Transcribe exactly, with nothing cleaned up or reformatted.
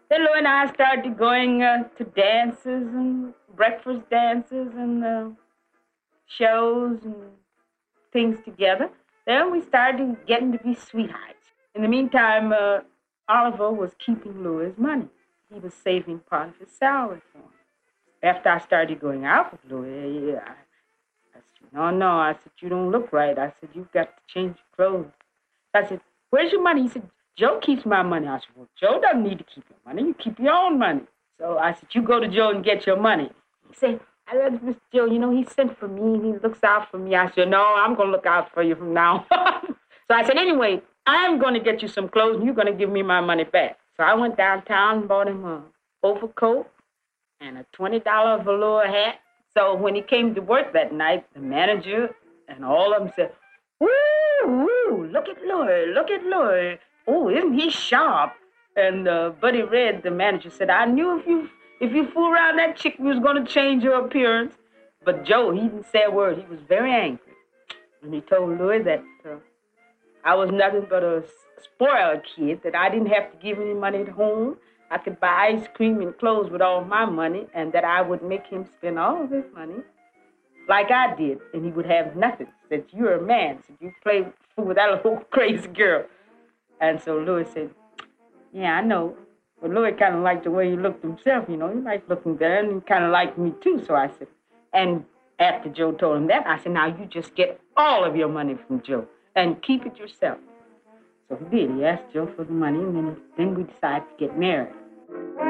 Then Lou and I started going uh, to dances and breakfast dances and uh, shows and things together. Then we started getting to be sweethearts. In the meantime, uh, Oliver was keeping Louis money. He was saving part of his salary for him. After I started going out with Louis, I, I said, no, no. I said, you don't look right. I said, you've got to change your clothes. I said, where's your money? He said, Joe keeps my money. I said, well, Joe doesn't need to keep your money. You keep your own money. So I said, you go to Joe and get your money. He said, I love Mister Joe. You know, he sent for me. He looks out for me. I said, no, I'm going to look out for you from now on. So I said, anyway, I'm going to get you some clothes, and you're going to give me my money back. So I went downtown and bought him a overcoat and a twenty dollar velour hat. So when he came to work that night, the manager and all of them said, woo, woo, look at Louis, look at Louis. Oh, isn't he sharp? And uh, Buddy Red, the manager, said, I knew if you if you fool around that chick, you was going to change your appearance. But Joe, he didn't say a word. He was very angry. And he told Louis that uh, I was nothing but a spoiled kid, that I didn't have to give any money at home. I could buy ice cream and clothes with all my money, and that I would make him spend all of his money like I did, and he would have nothing. Said, you're a man. Said, you play with that little crazy girl. And so Louis said, yeah, I know. But Louis kind of liked the way he looked himself, you know. He liked looking better, and he kind of liked me, too. So I said, and after Joe told him that, I said, now you just get all of your money from Joe and keep it yourself. So he did. He asked Joe for the money, and then, then we decided to get married.